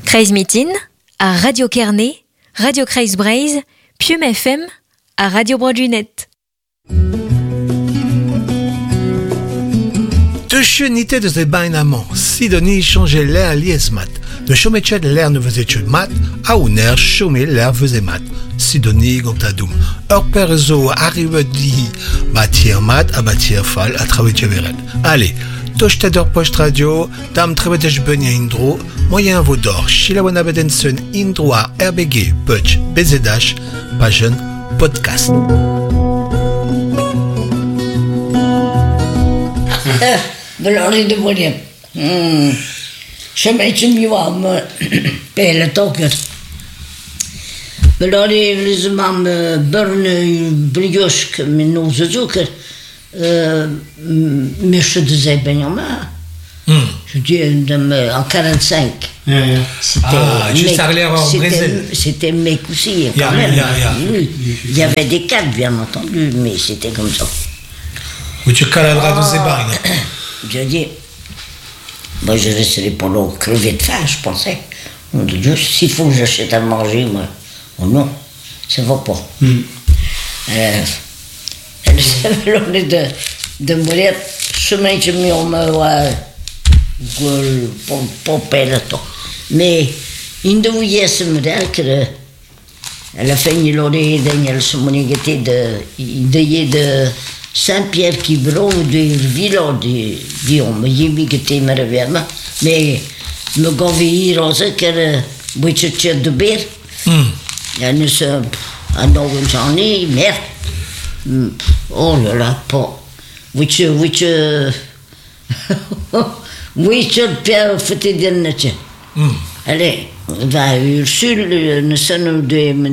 Kreis Mitin, à Radio Kerney, Radio Kreis Breiz, Pium FM, à Radio Broadjunet. De chenité de ze bainamant, Sidonie changeait l'air lies mat. De chometchet l'air ne faisait que mat, a uner chomé l'air faisait mat. Sidonie gontadoum. Or perzo arrive di bâtir mat à bâtir fal à travailler veret. Allez, tochtador post radio, dam trebedej benya indro, moyen vodor, chilawana bedensen indroa RBG, Putch, BZH, Pagen, podcast. Belori de William. Chemin mi wam pele toker. Belori les mam burne brioche men no zoker. Monsieur de Zébenjamin. Je dis en 45. Juste arrière en Brésil. C'était mes cousins quand même. Il y avait des cadres bien entendu, mais c'était comme ça. Où tu caladeras de Zébar. Je dis, moi je resterai pendant crever de faim, je pensais. Mon Dieu, s'il faut que j'achète à manger, moi, oh non, ça va pas. On est de mourir, chemin que mis on me voit, pour perdre temps. Mais, il devait se me dire que, à la fin, il aurait Daniel Somonigati de Saint-Pierre-Quiberon, de Villon, de on me dit que t'es merveilleux, mais me convient aussi que vous êtes de bière. Il y a un autre j'en ai, merde. Oh là là, pas. Vous êtes Pierre Fatidienne. Allez, va Ursule, ne sonne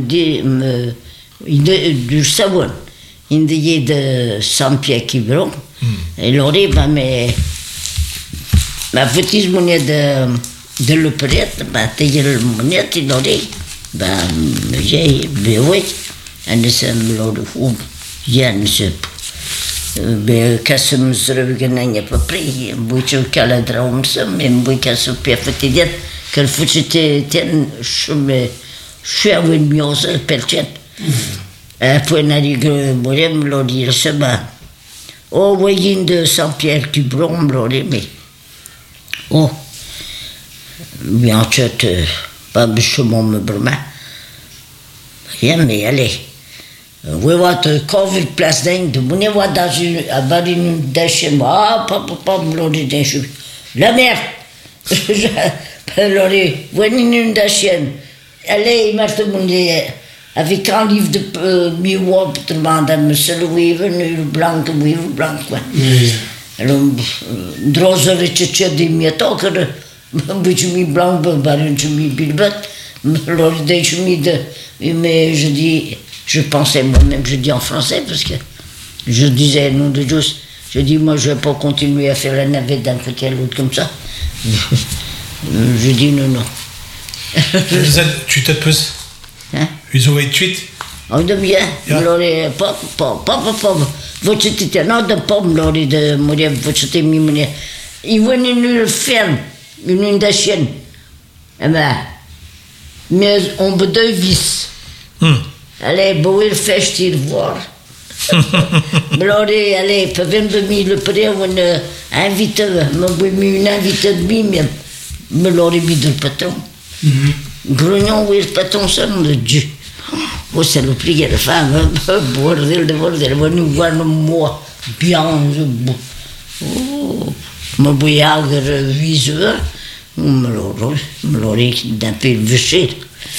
de savon. Il y a de Saint-Pierre-Quiberon. Et l'aurait, mais ma petite monnaie de l'opérette, le monnaie, il aurait, j'ai, oui, et c'est l'autre fou, je ne sais pas. Qu'est-ce que je reviens à peu près, je suis à la drame, mais je suis Pierre Fatidienne, qu'elle foutait, je suis à une miose, perchette. Poi narigo morem lo dire seba. Oh, voyez de Saint-Pierre-Quiberon, lo mais. Oh, bien sûr, pas bichement me brûler. Rien, mais allez. Oui, votre couvre place dingue, de mon évoit dans une chez moi. Ah, papa, me l'a dit, la merde. Alors, voyez une dachienne. Allez, il m'a demandé. Avec un livre de mi-wall, tout le monde a monsieur le weaver, le blanc, quoi. Alors, droze recette de mi-toque, je mis blanc, je mis bilbet, alors je mis de. Mais je dis, je pensais moi-même, je dis en français, parce que je disais, nom de Dieu, je dis, moi, je ne vais pas continuer à faire la navette d'un côté à l'autre comme ça. Je dis, non. Tu te poses? Hein? Ils ont été tweet. On devient, alors, pas. Vous étiez non de pomme, alors, de mourir, vous étiez mis mourir. Ils vont une ferme, une chienne. Eh ben, mais on peut deux vis. Allez, bon, il fait je voir. Alors, allez, pour 22 000 le prix, on invite, une invitée de lui, mais me l'aurait mis le patron. Grognon, oui, le patron, ça, mon Dieu. Oh, c'est le prix de la femme, bordel, venu voir moi, bien, oh, mon bouillard visuel, me l'aurait d'un peu vêché.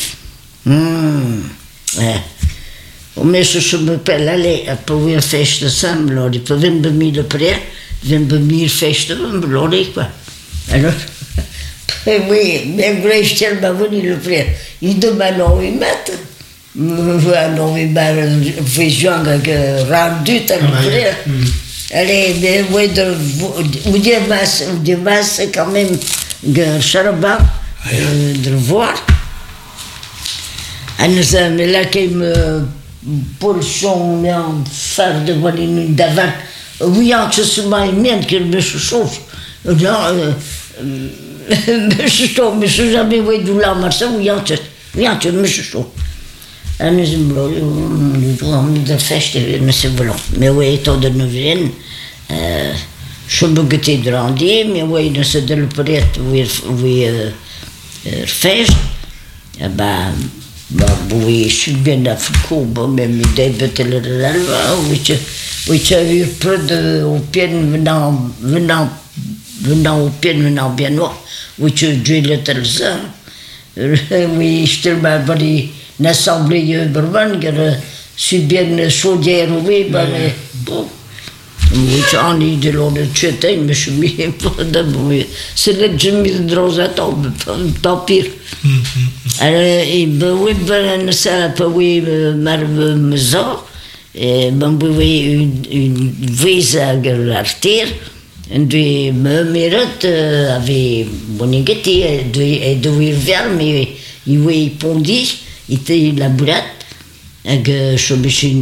Mais je me pelle, allez, pour une fête de ça, me l'aurait, pour 22 000 le prix, 22 000 fêtes, me l'aurait, quoi. Alors, oui, mais je tiens ma venue le frère. Il demande où ils mettent. Non, il m'a fait jouer rendu à le frère. Allez, mais oui, vous dites, c'est quand même un charabat de le voir. Mais là, qu'il me pour son faire de voir une d'avant. Oui, en ce moment, il mène qu'il me chauffe. Monsieur, monsieur, jamais vu du la marcha, oui, monsieur. En is een bloed, om de festen met z'n vlog. Maar we tot de novien, je moet het drandi, maar we ne se del pret we feest. We suis bien africain, mais me debete le relva, we eu près au pied venant au pied venant bien noir, we joué le telsa, we still my body. L'Assemblée Burban, qui a subi une chaudière, oui, mais bon. Oui, j'en ai de l'eau de tuer, mais je suis mis pas de bruit. C'est là que j'ai mis de rose à tombe, tant pire. Alors, oui, ben, ça peut, oui, maison, et ben, oui, une vise à l'artère, et puis, me mérite, avec mon éguetti, et de vers, mais il oui, pondit. Il était la boulette, avec